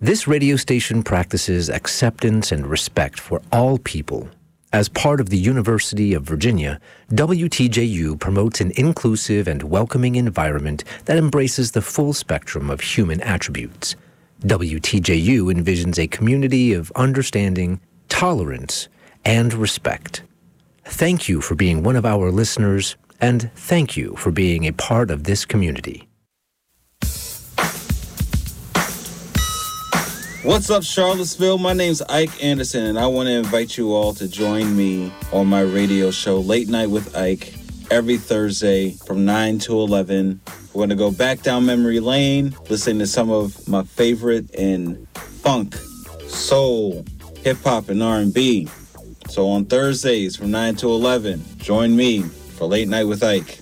This radio station practices acceptance and respect for all people. As part of the University of Virginia, WTJU promotes an inclusive and welcoming environment that embraces the full spectrum of human attributes. WTJU envisions a community of understanding, tolerance, and respect. Thank you for being one of our listeners, and thank you for being a part of this community. What's up, Charlottesville? My name's Ike Anderson, and I want to invite you all to join me on my radio show, Late Night with Ike, every Thursday from 9 to 11. We're going to go back down memory lane, listen to some of my favorite in funk, soul, hip-hop, and R&B. So on Thursdays from 9 to 11, join me for Late Night with Ike.